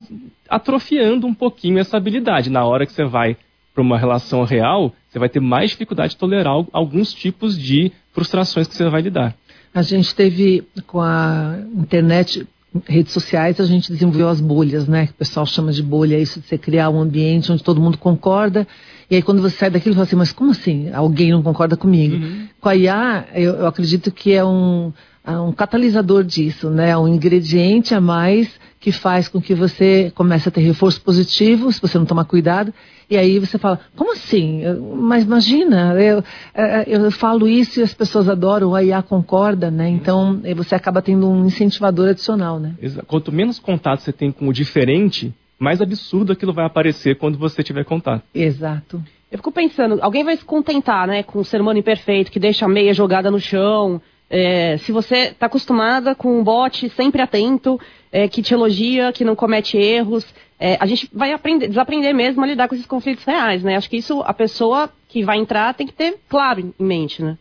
atrofiando um pouquinho essa habilidade. Na hora que você vai para uma relação real, você vai ter mais dificuldade de tolerar alguns tipos de frustrações que você vai lidar. A gente teve, com a internet, redes sociais, a gente desenvolveu as bolhas, né? Que o pessoal chama de bolha, isso de você criar um ambiente onde todo mundo concorda. E aí quando você sai daquilo, você fala assim, mas como assim? Alguém não concorda comigo? Uhum. Com a IA, eu acredito que é um catalisador disso, né? Um ingrediente a mais que faz com que você comece a ter reforço positivo, se você não tomar cuidado. E aí você fala, como assim? Mas imagina, eu falo isso e as pessoas adoram, a IA concorda, né? Então você acaba tendo um incentivador adicional, né? Quanto menos contato você tem com o diferente, mais absurdo aquilo vai aparecer quando você tiver contato. Exato. Eu fico pensando, alguém vai se contentar, né, com o ser humano imperfeito, que deixa a meia jogada no chão. Se você está acostumada com um bot sempre atento, que te elogia, que não comete erros, a gente vai desaprender mesmo a lidar com esses conflitos reais, né? Acho que isso a pessoa que vai entrar tem que ter claro em mente, né?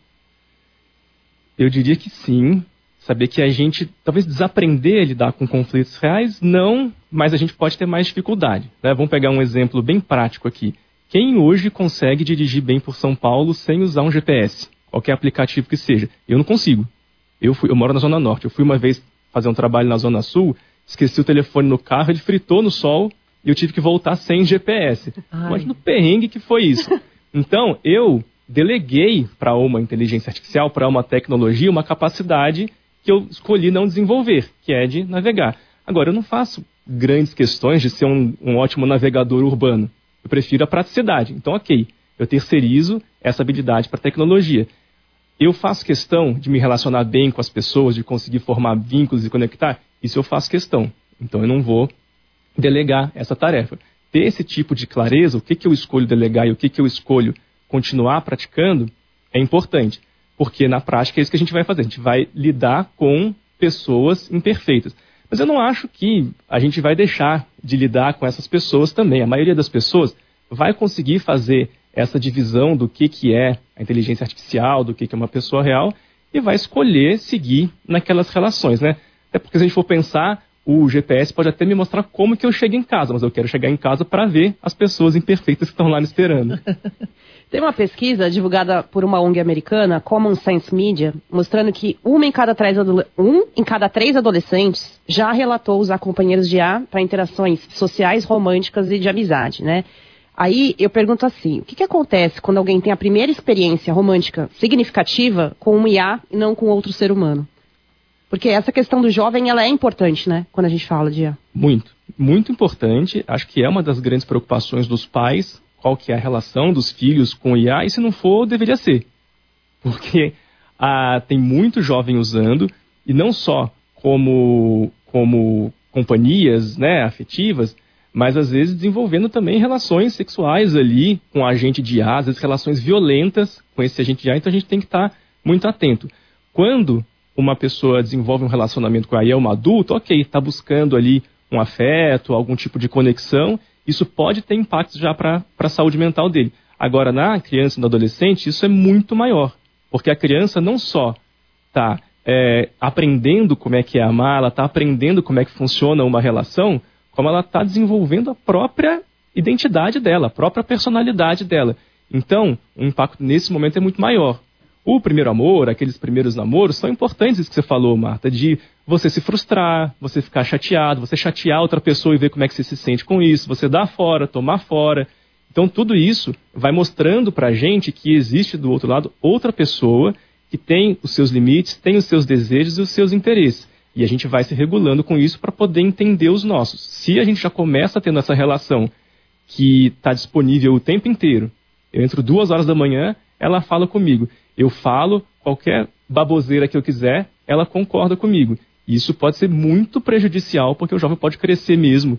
Eu diria que sim. Saber que a gente, talvez desaprender a lidar com conflitos reais, não, mas a gente pode ter mais dificuldade, né? Vamos pegar um exemplo bem prático aqui. Quem hoje consegue dirigir bem por São Paulo sem usar um GPS? Qualquer aplicativo que seja. Eu não consigo. Eu moro na Zona Norte. Eu fui uma vez fazer um trabalho na Zona Sul, esqueci o telefone no carro, ele fritou no sol e eu tive que voltar sem GPS. Imagina o perrengue que foi isso. Então, eu deleguei para uma inteligência artificial, para uma tecnologia, uma capacidade que eu escolhi não desenvolver, que é de navegar. Agora, eu não faço grandes questões de ser um ótimo navegador urbano. Eu prefiro a praticidade. Então, ok, eu terceirizo essa habilidade para a tecnologia. Eu faço questão de me relacionar bem com as pessoas, de conseguir formar vínculos e conectar. Isso eu faço questão. Então eu não vou delegar essa tarefa. Ter esse tipo de clareza, o que eu escolho delegar e o que eu escolho continuar praticando, é importante. Porque na prática é isso que a gente vai fazer. A gente vai lidar com pessoas imperfeitas. Mas eu não acho que a gente vai deixar de lidar com essas pessoas também. A maioria das pessoas vai conseguir fazer essa divisão do que é a inteligência artificial, do que é uma pessoa real, e vai escolher seguir naquelas relações, né? Até porque se a gente for pensar, o GPS pode até me mostrar como que eu chego em casa, mas eu quero chegar em casa para ver as pessoas imperfeitas que estão lá me esperando. Tem uma pesquisa divulgada por uma ONG americana, Common Sense Media, mostrando que um em cada três adolescentes já relatou usar companheiros de IA para interações sociais, românticas e de amizade, né? Aí eu pergunto assim, o que acontece quando alguém tem a primeira experiência romântica significativa com um IA e não com outro ser humano? Porque essa questão do jovem, ela é importante, né? Quando a gente fala de IA. Muito, muito importante. Acho que é uma das grandes preocupações dos pais, qual que é a relação dos filhos com o IA, e se não for, deveria ser. Porque tem muito jovem usando, e não só como companhias, né, afetivas, mas às vezes desenvolvendo também relações sexuais ali com o agente de IA, às vezes relações violentas com esse agente de IA, então a gente tem que estar muito atento. Quando uma pessoa desenvolve um relacionamento com a IA, um adulto, ok, está buscando ali um afeto, algum tipo de conexão, isso pode ter impactos já para a saúde mental dele. Agora, na criança e no adolescente, isso é muito maior, porque a criança não só está aprendendo como é que é amar, ela está aprendendo como é que funciona uma relação, como ela está desenvolvendo a própria identidade dela, a própria personalidade dela. Então, o impacto nesse momento é muito maior. O primeiro amor, aqueles primeiros namoros, são importantes, isso que você falou, Marta, de você se frustrar, você ficar chateado, você chatear outra pessoa e ver como é que você se sente com isso, você dar fora, tomar fora. Então, tudo isso vai mostrando pra gente que existe do outro lado outra pessoa que tem os seus limites, tem os seus desejos e os seus interesses. E a gente vai se regulando com isso para poder entender os nossos. Se a gente já começa tendo essa relação que está disponível o tempo inteiro, eu entro 2 horas da manhã, ela fala comigo. Eu falo qualquer baboseira que eu quiser, ela concorda comigo. Isso pode ser muito prejudicial, porque o jovem pode crescer mesmo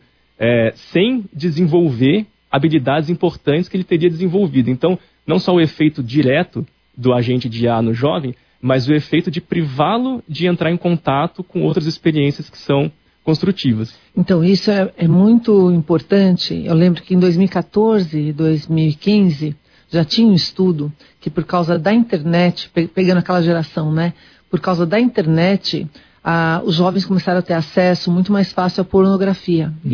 sem desenvolver habilidades importantes que ele teria desenvolvido. Então, não só o efeito direto do agente de IA no jovem, mas o efeito de privá-lo de entrar em contato com outras experiências que são construtivas. Então, isso é muito importante. Eu lembro que em 2014 e 2015, já tinha um estudo que por causa da internet, pegando aquela geração, né? Por causa da internet, os jovens começaram a ter acesso muito mais fácil à pornografia.